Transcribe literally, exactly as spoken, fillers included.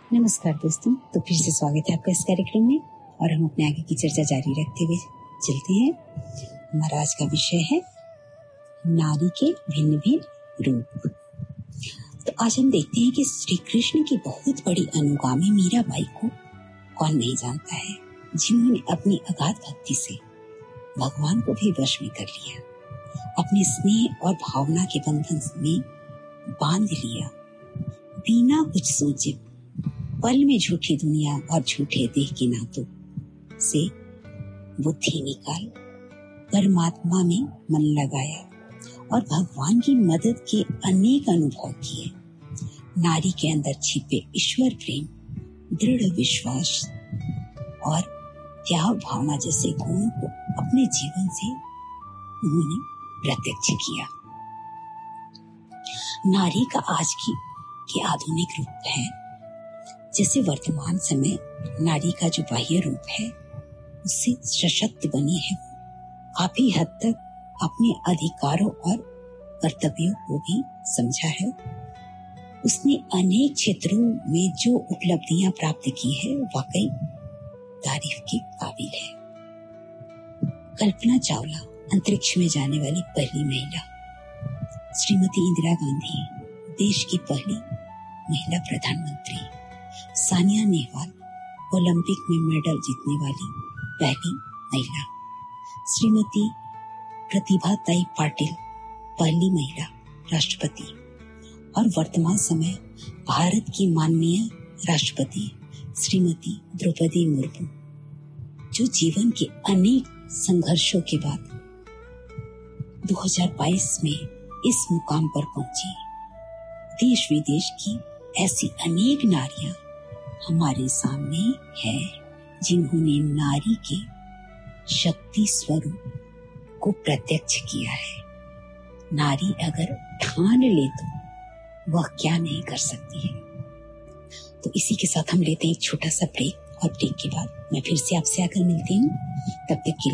नमस्कार दोस्तों, तो फिर से स्वागत है आपका इस कार्यक्रम में और हम अपने आगे की चर्चा जारी रखते हुए चलते हैं। हमारा आज का विषय है नारी के भिन्न भिन्न रूप। तो आज हम देखते हैं कि श्री कृष्ण की बहुत बड़ी अनुगामी मीराबाई को कौन नहीं जानता है, जिन्होंने अपनी अगाध भक्ति से भगवान को भी वश में कर लिया, अपने स्नेह और भावना के बंधन में बांध लिया, बिना कुछ सोचे पल में झूठी दुनिया और झूठे देह के नातों से बुद्धि निकाल परमात्मा में मन लगाया और भगवान की मदद के अनेक अनुभव किए। नारी के अंदर छिपे ईश्वर प्रेम, दृढ़ विश्वास और त्याग भावना जैसे गुणों को अपने जीवन से उन्होंने प्रत्यक्ष किया। नारी का आज की के आधुनिक रूप है, जैसे वर्तमान समय नारी का जो बाह्य रूप है उससे सशक्त बनी है, काफी हद तक अपने अधिकारों और कर्तव्यों को भी समझा है। उसने अनेक क्षेत्रों में जो उपलब्धियां प्राप्त की है वाकई तारीफ के काबिल है। कल्पना चावला अंतरिक्ष में जाने वाली पहली महिला, श्रीमती इंदिरा गांधी देश की पहली महिला प्रधानमंत्री, सानिया नेहवाल ओलंपिक में मेडल जीतने वाली पहली महिला, श्रीमती प्रतिभाताई पाटिल पहली महिला राष्ट्रपति और वर्तमान समय भारत की माननीय राष्ट्रपति श्रीमती द्रौपदी मुर्मू, जो जीवन के अनेक संघर्षों के बाद दो हज़ार बाईस में इस मुकाम पर पहुंची। देश विदेश की ऐसी अनेक नारियां हमारे सामने है, जिन्होंने नारी के शक्ति स्वरूप को प्रत्यक्ष किया है। नारी अगर ठान ले तो वह क्या नहीं कर सकती है। तो इसी के साथ हम लेते हैं एक छोटा सा ब्रेक और ब्रेक के बाद मैं फिर से आपसे आकर मिलती हूँ। तब तक के